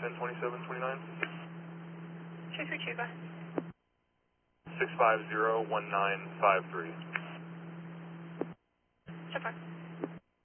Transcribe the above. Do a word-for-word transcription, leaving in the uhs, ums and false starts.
ten twenty-seven twenty-nine. True for Chuba. six five zero one nine five three. So far.